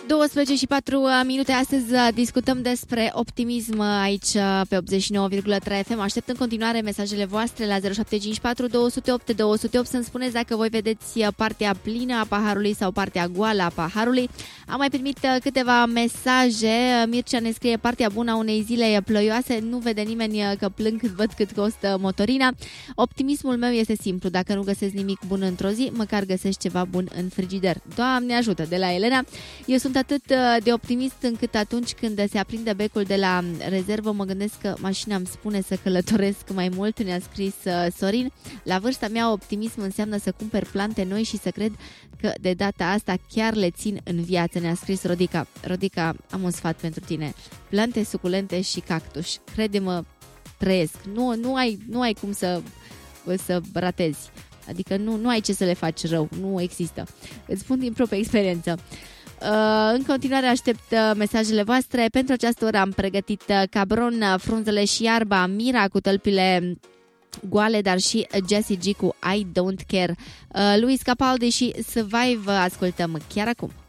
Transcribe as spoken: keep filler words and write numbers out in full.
douăsprezece și patru minute. Astăzi discutăm despre optimism aici pe optzeci și nouă virgulă trei F M. Aștept în continuare mesajele voastre la zero șapte cinci patru doi zero opt doi zero opt să-mi spuneți dacă voi vedeți partea plină a paharului sau partea goală a paharului. Am mai primit câteva mesaje. Mircea ne scrie: partea bună a unei zile ploioase, nu vede nimeni că plâng cât văd cât costă motorina. Optimismul meu este simplu: dacă nu găsesc nimic bun într-o zi, măcar găsești ceva bun în frigider. Doamne ajută! De la Elena. Eu sunt atât de optimist încât atunci când se aprinde becul de la rezervă mă gândesc că mașina îmi spune să călătoresc mai mult, ne-a scris Sorin. La vârsta mea optimism înseamnă să cumpăr plante noi și să cred că de data asta chiar le țin în viață, ne-a scris Rodica. Rodica, am un sfat pentru tine: plante suculente și cactus, crede-mă, trăiesc, nu, nu, ai, nu ai cum să, să ratezi, adică nu, nu ai ce să le faci rău, nu există, îți spun din propria experiență. Uh, în continuare aștept uh, mesajele voastre. Pentru această oră am pregătit uh, Cabron, uh, Frunzele și iarba, Mira cu tălpile goale, dar și Jessie G cu I Don't Care. uh, Luis Capaldi și Survive ascultăm chiar acum.